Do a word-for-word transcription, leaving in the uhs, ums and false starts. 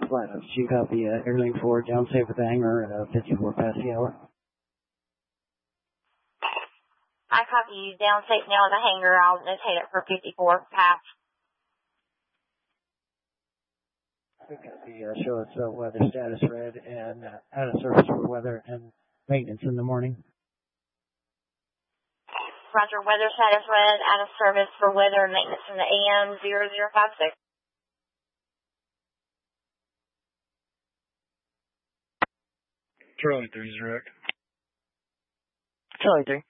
Flathead. You copy uh, Airlink four, down safe with the hangar at uh, fifty-four past the hour. I copy you, down safe now at the hangar. I'll notate it for fifty-four past. Copy, uh, show us uh, weather status red and uh, out of service for weather and maintenance in the morning. Roger, weather status red, out of service for weather and maintenance in the A M zero zero five six. Charlie three, direct. Charlie three.